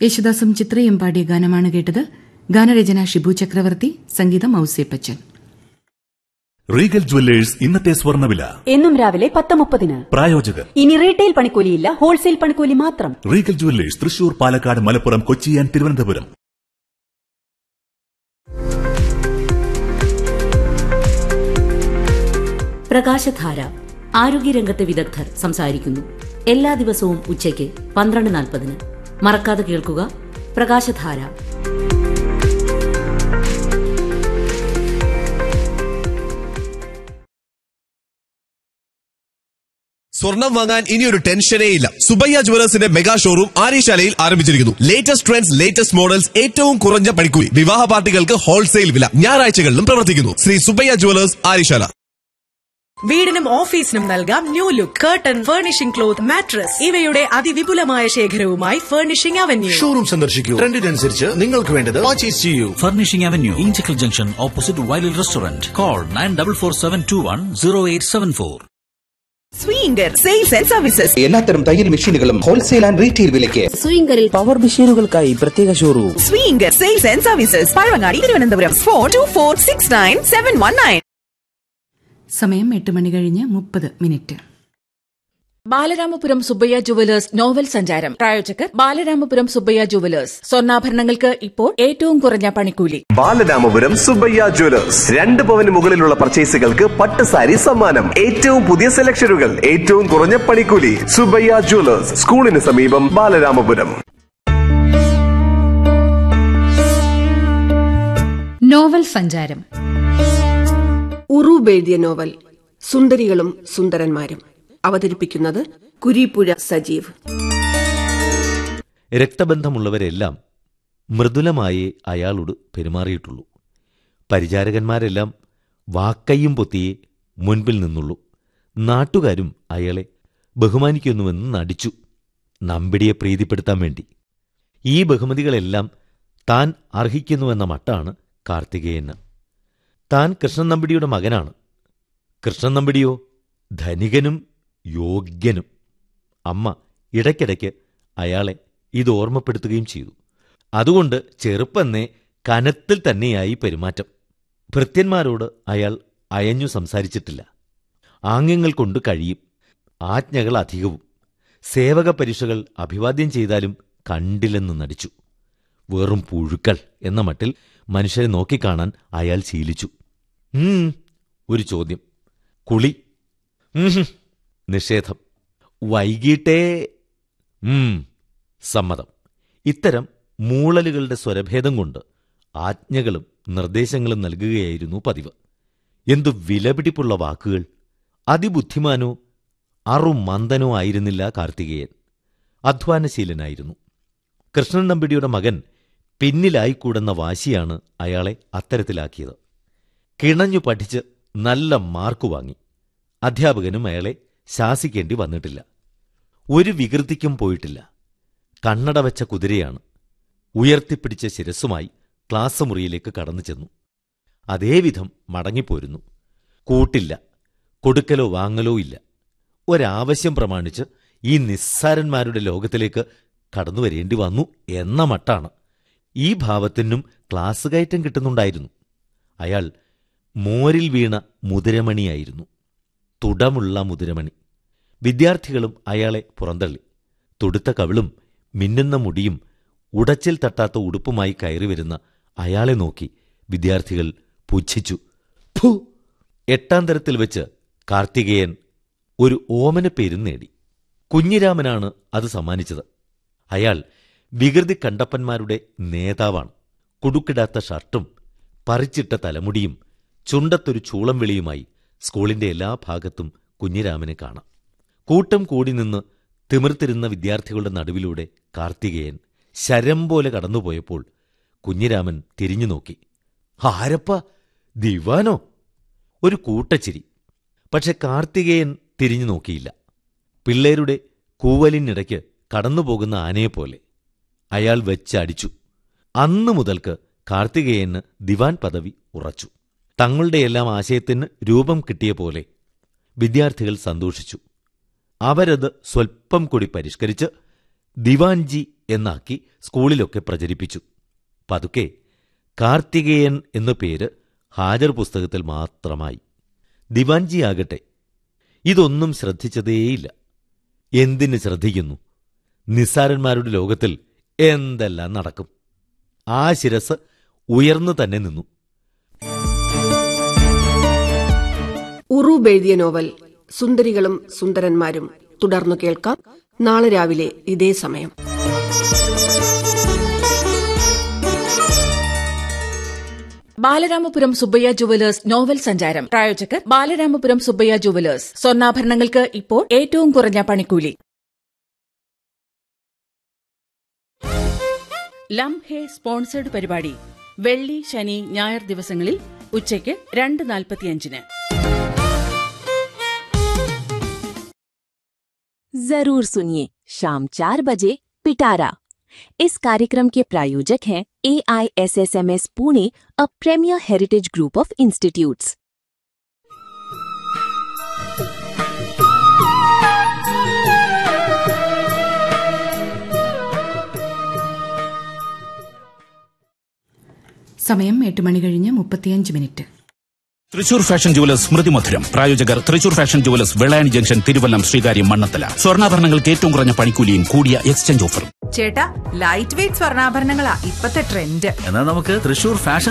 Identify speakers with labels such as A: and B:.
A: യേശുദാസും ചിത്രയും പാടിയ ഗാനമാണ് കേട്ടത്. ഗാനരചന ഷിബു ചക്രവർത്തി, സംഗീതം ഔസേപ്പച്ചൻ.
B: റീഗൽ ജുവല്ലേഴ്സ് ഇന്നത്തെ സ്വർണ്ണവില
C: എന്നും രാവിലെ 10:30.
B: പ്രായോജകർ
C: ഇനി റീറ്റെയിൽ പണിക്കൂലിയില്ല, ഹോൾസെയിൽ പണിക്കൂലി മാത്രം.
B: Regal jewellers Thrissur, Palakkad, Malappuram, Kochi and Thiruvananthapuram.
D: പ്രകാശധാര, ആരോഗ്യരംഗത്തെ വിദഗ്ധർ സംസാരിക്കുന്നു. എല്ലാ ദിവസവും ഉച്ചയ്ക്ക് 12:40. മറക്കാതെ കേൾക്കുക പ്രകാശധാര.
E: സ്വർണം വാങ്ങാൻ ഇനിയൊരു ടെൻഷനേ ഇല്ല. സുബയ്യ ജുവലേഴ്സിന്റെ മെഗാ ഷോറൂം ആര്യശാലയിൽ ആരംഭിച്ചിരിക്കുന്നു. ലേറ്റസ്റ്റ് ട്രെൻഡ്സ്, ലേറ്റസ്റ്റ് മോഡൽസ്, ഏറ്റവും കുറഞ്ഞ പണിക്കൂലി, വിവാഹ പാർട്ടികൾക്ക് ഹോൾസെയിൽ വില. ഞായറാഴ്ചകളിലും പ്രവർത്തിക്കുന്നു. ശ്രീ സുബയ്യ ജുവലേഴ്സ്, ആര്യശാല.
F: വീടിനും ഓഫീസിനും നൽകാം new look. Curtain, furnishing cloth, mattress ഇവയുടെ അതിവിപുലമായ ശേഖരവുമായി ഫർണിഷിംഗ് അവന്യൂ.
G: ഷോറൂം സന്ദർശിക്കൂ. ട്രെൻഡിനനുസരിച്ച് നിങ്ങൾക്ക് വേണ്ടത് പർച്ചേസ് ചെയ്യൂ.
H: Furnishing avenue, Inchakkal junction, opposite വൈലിൽ restaurant. Call 9447210874.
F: സ്വീങ്കർ sales and services.
I: എല്ലാത്തരം തയ്യൽ മെഷീനുകളും ഹോൾസെയിൽ ആൻഡ് റീറ്റെയിൽ വിലയ്ക്ക്.
D: സ്വീങ്കറിൽ
I: പവർ മെഷീനുകൾക്കായി പ്രത്യേക showroom.
F: സ്വീങ്കർ sales and services, Pazhavangadi, Thiruvananthapuram. 42469719.
A: സമയം 8:30.
J: ബാലരാമപുരം സുബ്ബയ്യ ജുവലേഴ്സ് നോവൽ സഞ്ചാരം. പ്രായോജകർ ബാലരാമപുരം സുബ്ബയ്യ ജുവലേഴ്സ്. സ്വർണ്ണാഭരണങ്ങൾക്ക് ഇപ്പോൾ ഏറ്റവും കുറഞ്ഞ പണിക്കൂലി.
E: ബാലരാമപുരം സുബയ്യ ജുവലേഴ്സ്. 2 പവന് മുകളിലുള്ള പർച്ചേസുകൾക്ക് പട്ടുസാരി സമ്മാനം. ഏറ്റവും പുതിയ സെലക്ഷനുകൾ, ഏറ്റവും കുറഞ്ഞ പണിക്കൂലി. സുബയ്യ ജുവലേഴ്സ്, സ്കൂളിന് സമീപം, ബാലരാമപുരം.
K: നോവൽ സഞ്ചാരം.
L: ഉറൂബ് എഴുതിയ നോവൽ സുന്ദരികളും സുന്ദരന്മാരും. അവതരിപ്പിക്കുന്നത് കുരീപ്പുഴ സജീവ്.
M: രക്തബന്ധമുള്ളവരെല്ലാം മൃദുലമായേ അയാളോട് പെരുമാറിയിട്ടുള്ളൂ. പരിചാരകന്മാരെല്ലാം വാക്കയ്യും പൊത്തിയേ മുൻപിൽ നിന്നുള്ളൂ. നാട്ടുകാരും അയാളെ ബഹുമാനിക്കുന്നുവെന്ന് നടിച്ചു, നമ്പിടിയെ പ്രീതിപ്പെടുത്താൻ വേണ്ടി. ഈ ബഹുമതികളെല്ലാം താൻ അർഹിക്കുന്നുവെന്ന മട്ടാണ് കാർത്തികേയന്. താൻ കൃഷ്ണൻ നമ്പിടിയുടെ മകനാണ്. കൃഷ്ണൻ നമ്പിടിയോ ധനികനും യോഗ്യനും. അമ്മ ഇടയ്ക്കിടയ്ക്ക് അയാളെ ഇത് ഓർമ്മപ്പെടുത്തുകയും ചെയ്തു. അതുകൊണ്ട് ചെറുപ്പന്നേ കനത്തിൽ തന്നെയായി പെരുമാറ്റം. ഭൃത്യന്മാരോട് അയാൾ അയഞ്ഞു സംസാരിച്ചിട്ടില്ല. ആംഗ്യങ്ങൾ കൊണ്ട് കഴിയും, ആജ്ഞകൾ അധികവും. സേവക പരീക്ഷകൾ അഭിവാദ്യം ചെയ്താലും കണ്ടില്ലെന്ന് നടിച്ചു. വെറും പുഴുക്കൾ എന്ന മട്ടിൽ മനുഷ്യരെ നോക്കിക്കാണാൻ അയാൾ ശീലിച്ചു. ഒരു ചോദ്യം. കുളി? നിഷേധം. വൈകിട്ടേ? സമ്മതം. ഇത്തരം മൂളലുകളുടെ സ്വരഭേദം കൊണ്ട് ആജ്ഞകളും നിർദ്ദേശങ്ങളും നൽകുകയായിരുന്നു പതിവ്. എന്തു വിലപിടിപ്പുള്ള വാക്കുകൾ! അതിബുദ്ധിമാനോ അറുമന്ദനോ ആയിരുന്നില്ല കാർത്തികേയൻ. അധ്വാനശീലനായിരുന്നു. കൃഷ്ണൻ നമ്പിടിയുടെ മകൻ പിന്നിലായിക്കൂടെന്ന വാശിയാണ് അയാളെ അത്തരത്തിലാക്കിയത്. കിണഞ്ഞു പഠിച്ച് നല്ല മാർക്ക് വാങ്ങി. അധ്യാപകനും അയാളെ ശാസിക്കേണ്ടി വന്നിട്ടില്ല. ഒരു വികൃതിക്കും പോയിട്ടില്ല. കണ്ണട വെച്ച കുതിരയാണ്. ഉയർത്തിപ്പിടിച്ച ശിരസ്സുമായി ക്ലാസ് മുറിയിലേക്ക് കടന്നു ചെന്നു. അതേവിധം മടങ്ങിപ്പോരുന്നു. കൂട്ടില്ല, കൊടുക്കലോ വാങ്ങലോ ഇല്ല. ഒരാവശ്യം പ്രമാണിച്ച് ഈ നിസ്സാരന്മാരുടെ ലോകത്തിലേക്ക് കടന്നുവരേണ്ടി വന്നു എന്ന മട്ടാണ്. ഈ ഭാവത്തിനും ക്ലാസ് കയറ്റം കിട്ടുന്നുണ്ടായിരുന്നു. അയാൾ മോരിൽ വീണ മുതിരമണിയായിരുന്നു. തുടമുള്ള മുതിരമണി. വിദ്യാർത്ഥികളും അയാളെ പുറന്തള്ളി. തുടുത്ത കവിളും മിന്നുന്ന മുടിയും ഉടച്ചിൽ തട്ടാത്ത ഉടുപ്പുമായി കയറിവരുന്ന അയാളെ നോക്കി വിദ്യാർത്ഥികൾ പുച്ഛിച്ചു. ഫു! 8ാം തരത്തിൽ വെച്ച് കാർത്തികേയൻ ഒരു ഓമന പേരും നേടി. കുഞ്ഞിരാമനാണ് അത് സമ്മാനിച്ചത്. അയാൾ വികൃതി കണ്ടപ്പന്മാരുടെ നേതാവാണ്. കുടുക്കിടാത്ത ഷർട്ടും പറിച്ചിട്ട തലമുടിയും ചുണ്ടത്തൊരു ചൂളം വിളിയുമായി സ്കൂളിന്റെ എല്ലാ ഭാഗത്തും കുഞ്ഞിരാമനെ കാണാം. കൂട്ടം കൂടി നിന്ന് തിമിർത്തിരുന്ന വിദ്യാർത്ഥികളുടെ നടുവിലൂടെ കാർത്തികേയൻ ശരം പോലെ കടന്നുപോയപ്പോൾ കുഞ്ഞിരാമൻ തിരിഞ്ഞു നോക്കി. ആരപ്പ, ദിവാനോ? ഒരു കൂട്ടച്ചിരി. പക്ഷെ കാർത്തികേയൻ തിരിഞ്ഞു നോക്കിയില്ല. പിള്ളേരുടെ കൂവലിനിടയ്ക്ക് കടന്നുപോകുന്ന ആനയെപ്പോലെ അയാൾ വെച്ചടിച്ചു. അന്നു മുതൽക്ക് കാർത്തികേയന് ദിവാൻ പദവി ഉറച്ചു. തങ്ങളുടെയെല്ലാം ആശയത്തിന് രൂപം കിട്ടിയ പോലെ വിദ്യാർത്ഥികൾ സന്തോഷിച്ചു. അവരത് സ്വൽപ്പം കൂടി പരിഷ്കരിച്ച് ദിവാൻജി എന്നാക്കി സ്കൂളിലൊക്കെ പ്രചരിപ്പിച്ചു. പതുക്കെ കാർത്തികേയൻ എന്നു പേര് ഹാജർ പുസ്തകത്തിൽ മാത്രമായി. ദിവാൻജിയാകട്ടെ ഇതൊന്നും ശ്രദ്ധിച്ചതേയില്ല. എന്തിന് ശ്രദ്ധിക്കുന്നു? നിസ്സാരന്മാരുടെ ലോകത്തിൽ എന്തെല്ലാം നടക്കും. ആ ശിരസ് ഉയർന്നു തന്നെ നിന്നു.
L: ഉറൂബ് എഴുതിയ നോവൽ സുന്ദരികളും സുന്ദരന്മാരും തുടർന്നു കേൾക്കാം നാളെ രാവിലെ ഇതേ സമയം.
J: ബാലരാമപുരം സുബ്ബയ്യ ജുവലേഴ്സ് നോവൽ സഞ്ചാരം. പ്രായോജകർ ബാലരാമപുരം സുബ്ബയ്യ ജുവലേഴ്സ്. സ്വർണ്ണാഭരണങ്ങൾക്ക് ഇപ്പോൾ ഏറ്റവും കുറഞ്ഞ പണിക്കൂലി. ലം ഹേ സ്പോൺസേഡ് പരിപാടി വെള്ളി, ശനി, ഞായർ ദിവസങ്ങളിൽ ഉച്ചയ്ക്ക് 2:45.
N: जरूर सुनिए शाम 4 बजे पिटारा। इस कार्यक्रम के प्रायोजक हैं AISSMS Pune, a premiere heritage group of institutes.
A: സമയം 8:35.
H: തൃശൂർ ഫാഷൻ ജുവലേഴ്സ് സ്മൃതി മധുരം. പ്രായോജകർ Thrissur fashion jewellers Vellayani junction, Thiruvallam, Sreekaryam, Mannathala. സ്വർണ്ണാഭരണങ്ങൾക്ക് ഏറ്റവും കുറഞ്ഞ പണിക്കൂലിയും കൂടിയ എക്സ്ചേഞ്ച് ഓഫറും.
O: ചേട്ടാ, ലൈറ്റ് വെയിറ്റ് സ്വർണ്ണാഭരണങ്ങളാ ഇപ്പത്തെ ട്രെൻഡ്.
H: എന്നാൽ നമുക്ക് തൃശൂർ ഫാഷൻ